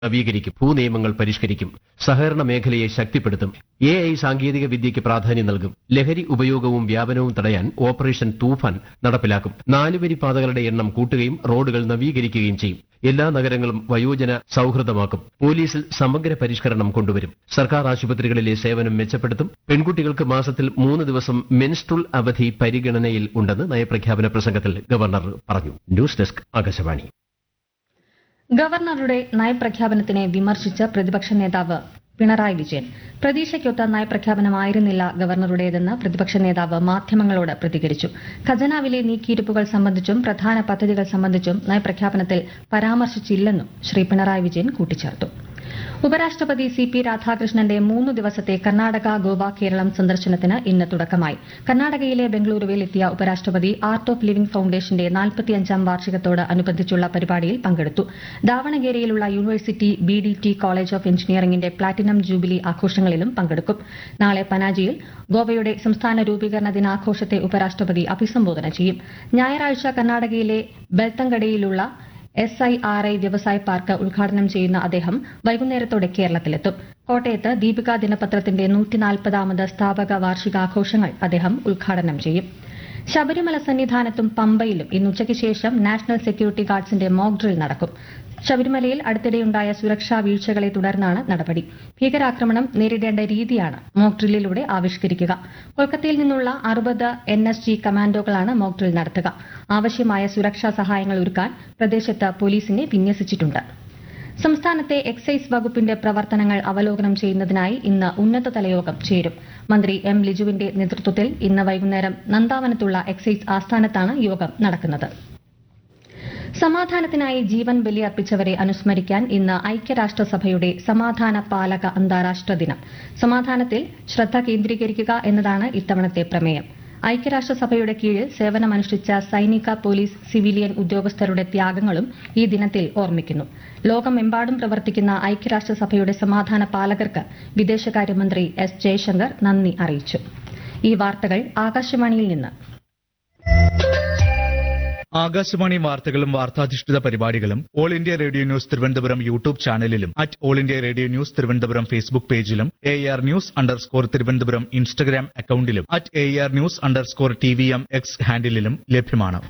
നവീകരിക്കും, ഭൂനിയമങ്ങൾ പരിഷ്കരിക്കും, സഹകരണ മേഖലയെ ശക്തിപ്പെടുത്തും, AI സാങ്കേതിക വിദ്യയ്ക്ക് പ്രാധാന്യം നൽകും, ലഹരി ഉപയോഗവും വ്യാപനവും തടയാൻ ഓപ്പറേഷൻ തൂഫാൻ നടപ്പിലാക്കും, 4 വരി പാതകളുടെ എണ്ണം കൂട്ടുകയും റോഡുകൾ നവീകരിക്കുകയും ചെയ്യും, എല്ലാ നഗരങ്ങളും വയോജന സൌഹൃദമാക്കും, പോലീസിൽ സമഗ്ര പരിഷ്കരണം കൊണ്ടുവരും, സർക്കാർ ആശുപത്രികളിലെ സേവനം മെച്ചപ്പെടുത്തും, പെൺകുട്ടികൾക്ക് മാസത്തിൽ 3 ദിവസം മെൻസ്ട്രുൽ അവധി പരിഗണനയിൽ ഉണ്ടെന്ന് നയപ്രഖ്യാപന പ്രസംഗത്തിൽ ഗവർണർ പറഞ്ഞു. News desk Akashvani. ഗവർണറുടെ നയപ്രഖ്യാപനത്തിനെ വിമർശിച്ച പ്രതിപക്ഷ നേതാവ് പിണറായി വിജയൻ പ്രതീക്ഷയ്ക്കൊത്ത നയപ്രഖ്യാപനമായിരുന്നില്ല ഗവർണറുടേതെന്ന് പ്രതിപക്ഷ നേതാവ് മാധ്യമങ്ങളോട് പ്രതികരിച്ചു. ഖജനാവിലെ നീക്കിയിരുപ്പുകൾ സംബന്ധിച്ചും പ്രധാന പദ്ധതികൾ സംബന്ധിച്ചും നയപ്രഖ്യാപനത്തിൽ പരാമർശിച്ചില്ലെന്നും ശ്രീ പിണറായി വിജയൻ കൂട്ടിച്ചേർത്തു. ഉപരാഷ്ട്രപതി CP രാധാകൃഷ്ണന്റെ 3 ദിവസത്തെ കർണാടക, ഗോവ, കേരളം സന്ദർശനത്തിന് ഇന്ന് തുടക്കമായി. കർണാടകയിലെ ബംഗളൂരുവിൽ എത്തിയ ഉപരാഷ്ട്രപതി ആർട്ട് ഓഫ് ലിവിംഗ് ഫൌണ്ടേഷന്റെ 45ാം വാർഷികത്തോട് അനുബന്ധിച്ചുള്ള പരിപാടിയിൽ പങ്കെടുത്തു. ദാവണഗേരയിലുള്ള യൂണിവേഴ്സിറ്റി BDT കോളേജ് ഓഫ് എഞ്ചിനീയറിംഗിന്റെ പ്ലാറ്റിനം ജൂബിലി ആഘോഷങ്ങളിലും പങ്കെടുക്കും. നാളെ പനാജിയിൽ ഗോവയുടെ സംസ്ഥാന രൂപീകരണ ദിനാഘോഷത്തെ ഉപരാഷ്ട്രപതി അഭിസംബോധന ചെയ്യും. ഞായറാഴ്ച കർണാടകയിലെ ബെൽത്തങ്കടയിലുള്ള SIRI വ്യവസായ പാർക്ക് ഉദ്ഘാടനം ചെയ്യുന്ന അദ്ദേഹം വൈകുന്നേരത്തോടെ കേരളത്തിലെത്തും. കോട്ടയത്ത് ദീപിക ദിനപത്രത്തിന്റെ 140ാമത് സ്ഥാപക വാർഷികാഘോഷങ്ങൾ അദ്ദേഹം ഉദ്ഘാടനം ചെയ്യും. ശബരിമല സന്നിധാനത്തും പമ്പയിലും ഇന്ന് ഉച്ചയ്ക്ക് ശേഷം നാഷണൽ സെക്യൂരിറ്റി ഗാർഡ്സിന്റെ മോക്ക് ഡ്രിൽ നടക്കും. ശബരിമലയിൽ അടുത്തിടെയുണ്ടായ സുരക്ഷാ വീഴ്ചകളെ തുടർന്നാണ് നടപടി. ഭീകരാക്രമണം നേരിടേണ്ട രീതിയാണ് മോക്ക് ഡ്രില്ലിലൂടെ ആവിഷ്കരിക്കുക. കൊൽക്കത്തയിൽ നിന്നുള്ള 60 NSG കമാൻഡോകളാണ് മോക്ക് ഡ്രിൽ നടത്തുക. ആവശ്യമായ സുരക്ഷാ സഹായങ്ങൾ ഒരുക്കാൻ പ്രദേശത്ത് പോലീസിനെ വിന്യസിച്ചിട്ടുണ്ട്. സംസ്ഥാനത്തെ എക്സൈസ് വകുപ്പിന്റെ പ്രവർത്തനങ്ങൾ അവലോകനം ചെയ്യുന്നതിനായി ഇന്ന് ഉന്നതതല യോഗം ചേരും. മന്ത്രി M. ലിജുവിന്റെ നേതൃത്വത്തിൽ ഇന്ന് വൈകുന്നേരം നന്ദാവനത്തുള്ള എക്സൈസ് ആസ്ഥാനത്താണ് യോഗം നടക്കുന്നത്. സമാധാനത്തിനായി ജീവൻ ബലിയർപ്പിച്ചവരെ അനുസ്മരിക്കാൻ ഇന്ന് ഐക്യരാഷ്ട്രസഭയുടെ സമാധാന പാലക അന്താരാഷ്ട്ര ദിനം. സമാധാനത്തിൽ ശ്രദ്ധ കേന്ദ്രീകരിക്കുക എന്നതാണ് ഇത്തവണത്തെ പ്രമേയം. ഐക്യരാഷ്ട്രസഭയുടെ കീഴിൽ സേവനമനുഷ്ഠിച്ച സൈനിക, പോലീസ്, സിവിലിയൻ ഉദ്യോഗസ്ഥരുടെ ത്യാഗങ്ങളും ഈ ദിനത്തിൽ ഓർമ്മിക്കുന്നു. ലോകമെമ്പാടും പ്രവർത്തിക്കുന്ന ഐക്യരാഷ്ട്രസഭയുടെ സമാധാന പാലകർക്ക് വിദേശകാര്യമന്ത്രി S. ജയശങ്കർ നന്ദി അറിയിച്ചു. ഈ വാർത്തകൾ ആകാശവാണിയിൽ നിന്ന്. ആകാശവാണി വാർത്തകളും വാർത്താധിഷ്ഠിത പരിപാടികളും all India radio news Thiruvananthapuram YouTube ചാനലിലും all India radio news Thiruvananthapuram Facebook പേജിലും AR News_ തിരുവനന്തപുരം ഇൻസ്റ്റഗ്രാം അക്കൌണ്ടിലും AR News_TVM X ഹാൻഡിലും ലഭ്യമാണ്.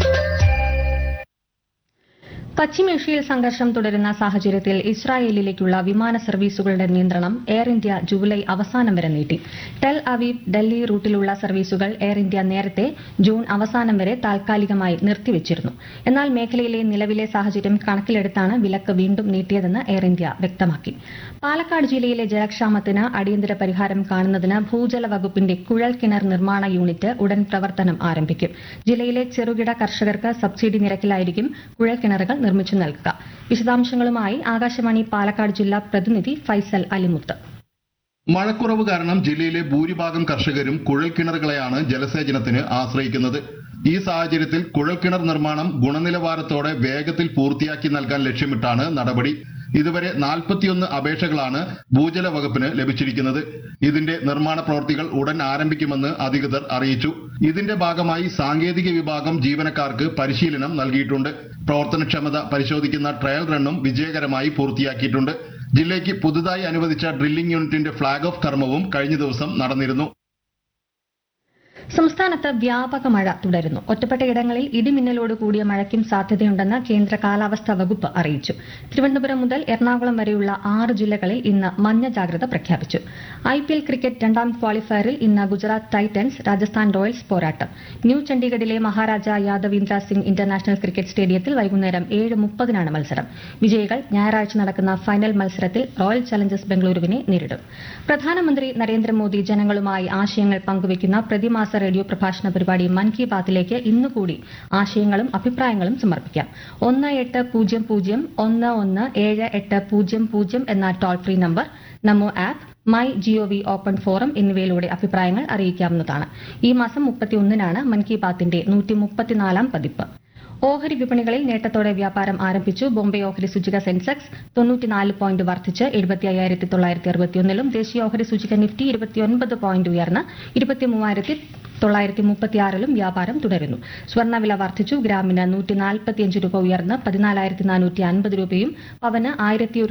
പശ്ചിമേഷ്യയിൽ സംഘർഷം തുടരുന്ന സാഹചര്യത്തിൽ ഇസ്രായേലിലേക്കുള്ള വിമാന സർവീസുകളുടെ നിയന്ത്രണം എയർ ഇന്ത്യ ജൂലൈ അവസാനം വരെ നീട്ടി. ടെൽ അവീവ്, ഡൽഹി റൂട്ടിലുള്ള സർവീസുകൾ എയർ ഇന്ത്യ നേരത്തെ ജൂൺ അവസാനം വരെ താൽക്കാലികമായി നിർത്തിവച്ചിരുന്നു. എന്നാൽ മേഖലയിലെ നിലവിലെ സാഹചര്യം കണക്കിലെടുത്താണ് വിലക്ക് വീണ്ടും നീട്ടിയതെന്ന് എയർ ഇന്ത്യ വ്യക്തമാക്കി. പാലക്കാട് ജില്ലയിലെ ജലക്ഷാമത്തിന് അടിയന്തര പരിഹാരം കാണുന്നതിന് ഭൂജല വകുപ്പിന്റെ കുഴൽ കിണർ നിർമ്മാണ യൂണിറ്റ് ഉടൻ പ്രവർത്തനം ആരംഭിക്കും. ജില്ലയിലെ ചെറുകിട കർഷകർക്ക് സബ്സിഡി നിരക്കിലായിരിക്കും കുഴൽ കിണറുകൾ നിർമ്മിച്ചു നൽകുക. വിശദാംശങ്ങളുമായി ആകാശവാണി പാലക്കാട് ജില്ലാ പ്രതിനിധി ഫൈസൽ അലിമുത്ത്. മഴക്കുറവ് കാരണം ജില്ലയിലെ ഭൂരിഭാഗം കർഷകരും കുഴൽക്കിണറുകളെയാണ് ജലസേചനത്തിന് ആശ്രയിക്കുന്നത്. ഈ സാഹചര്യത്തിൽ കുഴൽക്കിണർ നിർമ്മാണം ഗുണനിലവാരത്തോടെ വേഗത്തിൽ പൂർത്തിയാക്കി നൽകാൻ ലക്ഷ്യമിട്ടാണ് നടപടി. ഇതുവരെ 41 അപേക്ഷകളാണ് ഭൂജല വകുപ്പിന് ലഭിച്ചിരിക്കുന്നത്. ഇതിന്റെ നിർമ്മാണ പ്രവൃത്തികൾ ഉടൻ ആരംഭിക്കുമെന്ന് അധികൃതർ അറിയിച്ചു. ഇതിന്റെ ഭാഗമായി സാങ്കേതിക വിഭാഗം ജീവനക്കാർക്ക് പരിശീലനം നൽകിയിട്ടുണ്ട്. പ്രവർത്തനക്ഷമത പരിശോധിക്കുന്ന ട്രയൽ റണ്ണും വിജയകരമായി പൂർത്തിയാക്കിയിട്ടുണ്ട്. ജില്ലയ്ക്ക് പുതുതായി അനുവദിച്ച ഡ്രില്ലിംഗ് യൂണിറ്റിന്റെ ഫ്ളാഗ് ഓഫ് കർമ്മവും കഴിഞ്ഞ ദിവസം നടന്നിരുന്നു. സംസ്ഥാനത്ത് വ്യാപക മഴ തുടരുന്നു. ഒറ്റപ്പെട്ടയിടങ്ങളിൽ ഇടിമിന്നലോട് കൂടിയ മഴയ്ക്കും സാധ്യതയുണ്ടെന്ന് കേന്ദ്ര കാലാവസ്ഥാ വകുപ്പ് അറിയിച്ചു. തിരുവനന്തപുരം മുതൽ എറണാകുളം വരെയുള്ള 6 ജില്ലകളിൽ ഇന്ന് മഞ്ഞ ജാഗ്രത പ്രഖ്യാപിച്ചു. IPL ക്രിക്കറ്റ് 2ാം ക്വാളിഫയറിൽ ഇന്ന് ഗുജറാത്ത് ടൈറ്റൻസ്, രാജസ്ഥാൻ റോയൽസ് പോരാട്ടം. New ചണ്ഡീഗഡിലെ Maharaja Yadavindra Singh international cricket സ്റ്റേഡിയത്തിൽ വൈകുന്നേരം 7:30-നാണ് മത്സരം. വിജയികൾ ഞായറാഴ്ച നടക്കുന്ന ഫൈനൽ മത്സരത്തിൽ റോയൽ ചലഞ്ചേഴ്സ് ബംഗളൂരുവിനെ നേരിടും. പ്രധാനമന്ത്രി നരേന്ദ്രമോദി ജനങ്ങളുമായി ആശയങ്ങൾ പങ്കുവയ്ക്കുന്ന പ്രതിമാസ റേഡിയോ പ്രഭാഷണ പരിപാടി മൻ കി ബാത്തിലേക്ക് ഇന്നുകൂടി ആശയങ്ങളും അഭിപ്രായങ്ങളും സമർപ്പിക്കാം. 1800117800 എന്ന ടോൾ ഫ്രീ നമ്പർ, നമോ ആപ്പ്, MyGov ഓപ്പൺ ഫോറം എന്നിവയിലൂടെ അഭിപ്രായങ്ങൾ അറിയിക്കാവുന്നതാണ്. ഈ മാസം 31-നാണ് മൻ കി ബാത്തിന്റെ 134ാം പതിപ്പ്. ഓഹരി വിപണികളിൽ നേട്ടത്തോടെ വ്യാപാരം ആരംഭിച്ചു. ബോംബെ ഓഹരി സൂചിക സെൻസെക്സ് 94 പോയിന്റ് വർദ്ധിച്ച് 75,961-ലും ദേശീയ ഓഹരി സൂചിക നിഫ്റ്റി 29 പോയിന്റ് ഉയർന്ന് 23,936-ലും വ്യാപാരം തുടരുന്നു. സ്വർണ്ണവില വർദ്ധിച്ചു. ഗ്രാമിന് 145 രൂപ ഉയർന്ന് 14,450 രൂപയും പവന് 1,100